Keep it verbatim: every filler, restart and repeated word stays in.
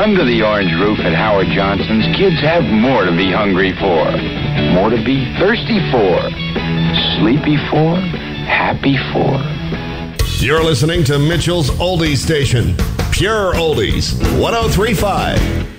Under the orange roof at Howard Johnson's, kids have more to be hungry for, more to be thirsty for, sleepy for, happy for. You're listening to Mitchell's Oldies Station. Pure Oldies, one oh three point five.